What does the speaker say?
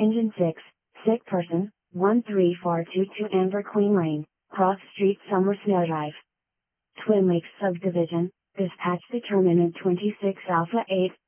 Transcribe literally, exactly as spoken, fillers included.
Engine six, sick person, one three four two two Amber Queen Lane, Cross Street, Summer Snow Drive. Twin Lakes Subdivision, dispatch determinant twenty-six Alpha eight,